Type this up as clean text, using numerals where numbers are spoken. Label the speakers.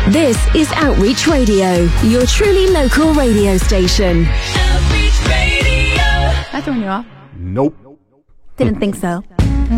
Speaker 1: This is Outreach Radio, your truly local radio station.
Speaker 2: Outreach Radio.
Speaker 3: Am I throwing you off?
Speaker 4: Nope.
Speaker 3: Didn't think so.